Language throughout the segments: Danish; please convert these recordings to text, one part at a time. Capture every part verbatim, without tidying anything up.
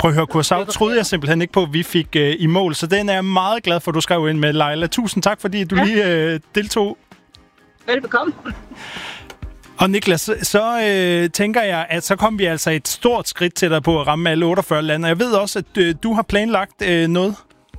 Prøv at høre, Curaçao troede jeg simpelthen ikke på, at vi fik øh, i mål, så den er jeg meget glad for, at du skrev ind med, Leila. Tusind tak, fordi du ja. lige øh, deltog. Velbekomme. Og Niklas, så øh, tænker jeg, at så kom vi altså et stort skridt til dig på at ramme alle otteogfyrre lande. Jeg ved også, at øh, du har planlagt øh, noget.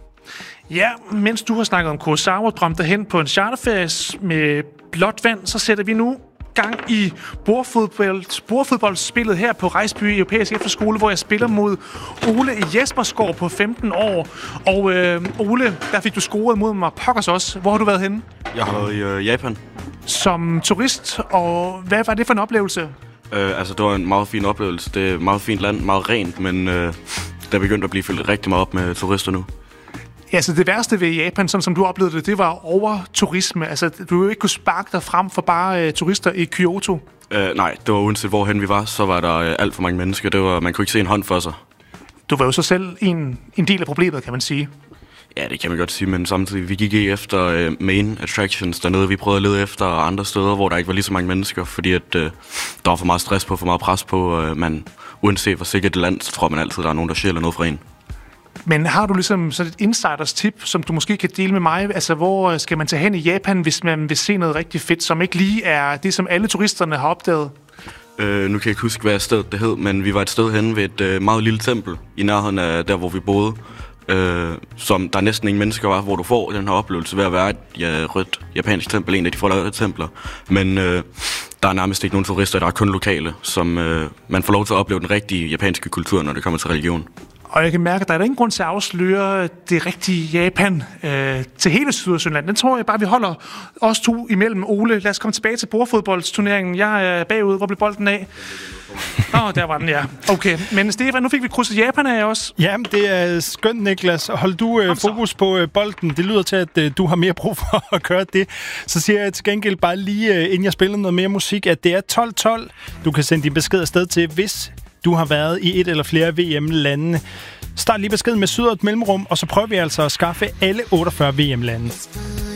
Ja, mens du har snakket om Curaçao og drømt dig hen på en charterferie med blåt vand, så sætter vi nu gang i bordfodbold, bordfodboldspillet her på Rejsby Europæisk Efterskole, hvor jeg spiller mod Ole Jespersgaard på femten år. Og øh, Ole, der fik du scoret mod mig pokkers også. Hvor har du været henne? Jeg har været i øh, Japan. Som turist, og hvad var det for en oplevelse? Øh, altså, det var en meget fin oplevelse. Det er et meget fint land, meget rent, men øh, der er begyndt at blive fyldt rigtig meget op med turister nu. Ja, så det værste ved Japan, sådan som du oplevede det, det var overturisme. Altså, du jo ikke kunne sparke dig frem for bare uh, turister i Kyoto. Øh, nej, det var uanset hvorhen vi var, så var der uh, alt for mange mennesker. Det var, man kunne ikke se en hånd for sig. Du var jo så selv en, en del af problemet, kan man sige. Ja, det kan man godt sige, men samtidig, vi gik ikke efter uh, main attractions dernede. Vi prøvede at lede efter andre steder, hvor der ikke var lige så mange mennesker, fordi at, uh, der var for meget stress på, for meget pres på. Uh, man, uanset hvor sikkert det land, så tror man altid, der er nogen, der sjæler noget fra en. Men har du ligesom sådan et insiders tip, som du måske kan dele med mig? Altså, hvor skal man tage hen i Japan, hvis man vil se noget rigtig fedt, som ikke lige er det, som alle turisterne har opdaget? Øh, nu kan jeg ikke huske, hvad stedet det hed, men vi var et sted henne ved et øh, meget lille tempel i nærheden af der, hvor vi boede. Øh, som der næsten ingen mennesker var, hvor du får den her oplevelse ved at være et ja, rødt japansk tempel, en af de forladte templer. Men øh, der er nærmest ikke nogen turister, der er kun lokale, som øh, man får lov til at opleve den rigtige japanske kultur, når det kommer til religion. Og jeg kan mærke, at der er ingen grund til at afsløre det rigtige Japan øh, til hele Sydsjælland. Den tror jeg bare, vi holder os to imellem. Ole, lad os komme tilbage til bordfodboldsturneringen. Jeg er bagud. Hvor blev bolden af? Åh, oh, der var den, ja. Okay, men Stefan, nu fik vi krydset Japan af også. Jamen, det er skønt, Niklas. Hold du øh, fokus på øh, bolden. Det lyder til, at øh, du har mere brug for at gøre det. Så siger jeg til gengæld bare lige, øh, inden jeg spiller noget mere musik, at det er tolv tolv. Du kan sende din besked afsted til, hvis du har været i et eller flere V M-lande. Start lige beskeden med syd og et mellemrum, og så prøver vi altså at skaffe alle otteogfyrre V M-lande.